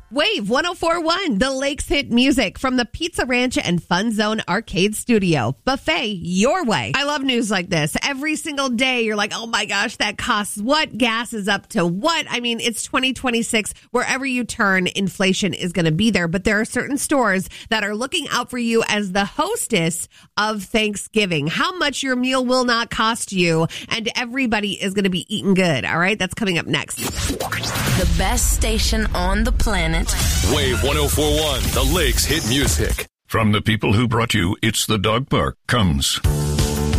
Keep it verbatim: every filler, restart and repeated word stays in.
Wave one oh four point one, the Lakes hit music from the Pizza Ranch and Fun Zone Arcade Studio. Buffet your way. I love news like this. Every single day, you're like, oh my gosh, that costs what? Gas is up to what? I mean, it's twenty twenty-six. Wherever you turn, inflation is going to be there. But there are certain stores that are looking out for you as the hostess of Thanksgiving. How much your meal will not cost you, and everybody is going to be eating good. All right, that's coming up next. The best station on the planet. Wave one oh four point one, the Lakes hit music. From the people who brought you It's the Dog Park comes